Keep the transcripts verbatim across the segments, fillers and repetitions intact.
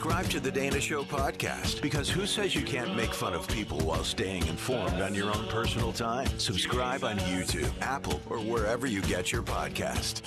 Subscribe to the Dana Show podcast, because who says you can't make fun of people while staying informed on your own personal time? Subscribe on YouTube, Apple, or wherever you get your podcast.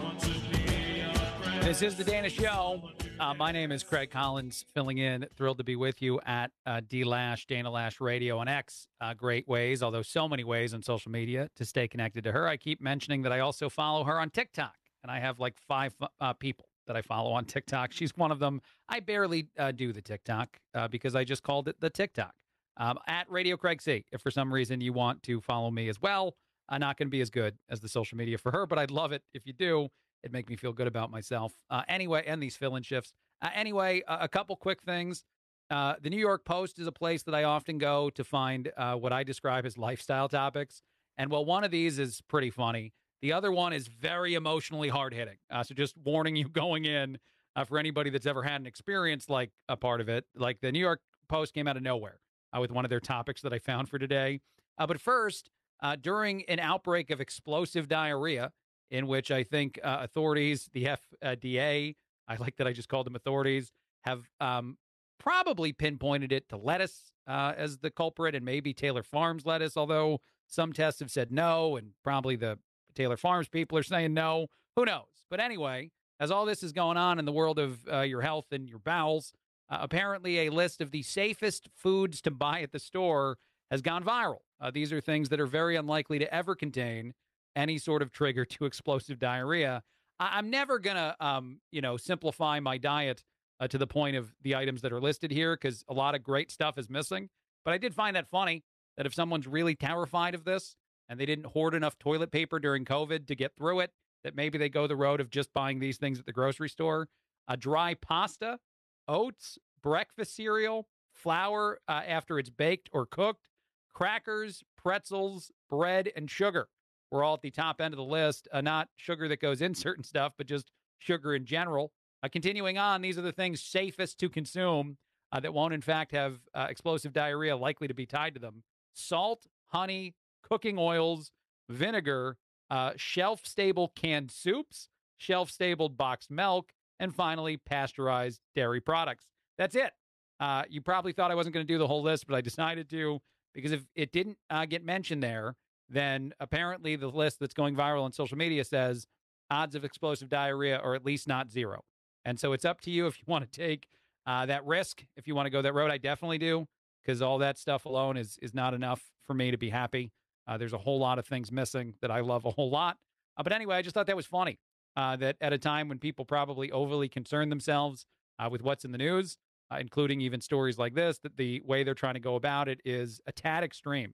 This is the Dana Show. Uh, my name is Craig Collins, filling in. Thrilled to be with you at uh, D Lash, Dana Lash Radio on X. Uh, great ways, although so many ways on social media to stay connected to her. I keep mentioning that I also follow her on TikTok, and I have like five uh, people that I follow on TikTok. She's one of them. I barely uh, do the TikTok uh, because I just called it the TikTok. Um, at Radio Craig C. If for some reason you want to follow me as well, I'm not going to be as good as the social media for her, but I'd love it if you do. It'd make me feel good about myself. Uh, anyway, and these fill-in shifts. Uh, anyway, uh, a couple quick things. Uh, the New York Post is a place that I often go to find uh, what I describe as lifestyle topics. And while one of these is pretty funny, the other one is very emotionally hard-hitting. Uh, so just warning you going in uh, for anybody that's ever had an experience like a part of it. Like the New York Post came out of nowhere uh, with one of their topics that I found for today. Uh, but first, uh, during an outbreak of explosive diarrhea, in which I think uh, authorities, the F D A, I like that I just called them authorities, have um, probably pinpointed it to lettuce uh, as the culprit, and maybe Taylor Farms lettuce, although some tests have said no, and probably the Taylor Farms people are saying no. Who knows? But anyway, as all this is going on in the world of uh, your health and your bowels, uh, apparently a list of the safest foods to buy at the store has gone viral. Uh, these are things that are very unlikely to ever contain any sort of trigger to explosive diarrhea. I- I'm never going to, um, you know, simplify my diet uh, to the point of the items that are listed here, because a lot of great stuff is missing. But I did find that funny, that if someone's really terrified of this and they didn't hoard enough toilet paper during COVID to get through it, that maybe they go the road of just buying these things at the grocery store. A dry pasta, oats, breakfast cereal, flour uh, after it's baked or cooked, crackers, pretzels, bread, and sugar. We're all at the top end of the list, uh, not sugar that goes in certain stuff, but just sugar in general. Uh, continuing on, these are the things safest to consume uh, that won't, in fact, have uh, explosive diarrhea likely to be tied to them. Salt, honey, cooking oils, vinegar, uh, shelf-stable canned soups, shelf-stable boxed milk, and finally, pasteurized dairy products. That's it. Uh, you probably thought I wasn't going to do the whole list, but I decided to, because if it didn't uh, get mentioned there, then apparently the list that's going viral on social media says odds of explosive diarrhea are at least not zero. And so it's up to you if you want to take uh, that risk, if you want to go that road. I definitely do, because all that stuff alone is is not enough for me to be happy. Uh, there's a whole lot of things missing that I love a whole lot. Uh, but anyway, I just thought that was funny, uh, that at a time when people probably overly concern themselves uh, with what's in the news, uh, including even stories like this, that the way they're trying to go about it is a tad extreme.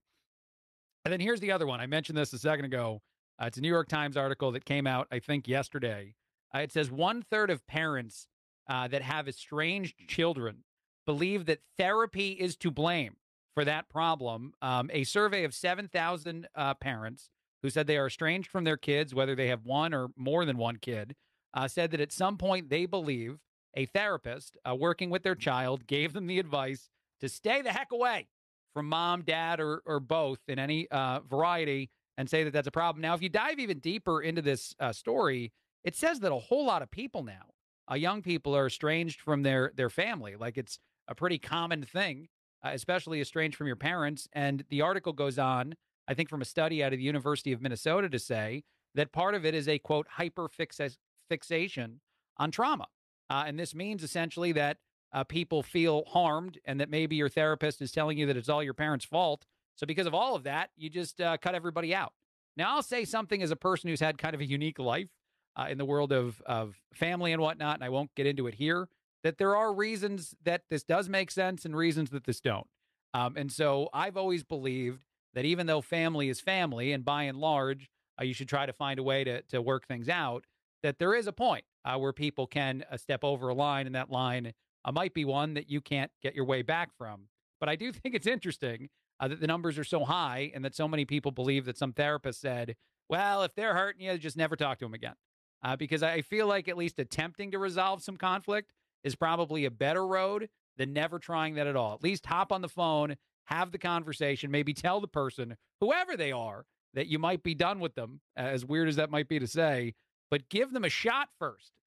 And then here's the other one. I mentioned this a second ago. Uh, it's a New York Times article that came out, I think, yesterday. Uh, it says one third of parents uh, that have estranged children believe that therapy is to blame for that problem. Um, a survey of seven thousand uh, parents who said they are estranged from their kids, whether they have one or more than one kid, uh, said that at some point they believe a therapist uh, working with their child gave them the advice to stay the heck away from mom, dad, or or both in any uh, variety, and say that that's a problem. Now, if you dive even deeper into this uh, story, it says that a whole lot of people now, uh, young people, are estranged from their their family. Like, it's a pretty common thing, uh, especially estranged from your parents. And the article goes on, I think from a study out of the University of Minnesota, to say that part of it is a, quote, hyperfixation on trauma. Uh, and this means essentially that Uh, people feel harmed, and that maybe your therapist is telling you that it's all your parents' fault. So because of all of that, you just uh, cut everybody out. Now, I'll say something as a person who's had kind of a unique life uh, in the world of, of family and whatnot, and I won't get into it here, that there are reasons that this does make sense and reasons that this don't. Um, and so I've always believed that even though family is family, and by and large, uh, you should try to find a way to, to work things out, that there is a point uh, where people can uh, step over a line, and that line Uh, might be one that you can't get your way back from. But I do think it's interesting uh, that the numbers are so high, and that so many people believe that some therapist said, well, if they're hurting you, just never talk to them again. Uh, because I feel like at least attempting to resolve some conflict is probably a better road than never trying that at all. At least hop on the phone, have the conversation, maybe tell the person, whoever they are, that you might be done with them, as weird as that might be to say, but give them a shot first.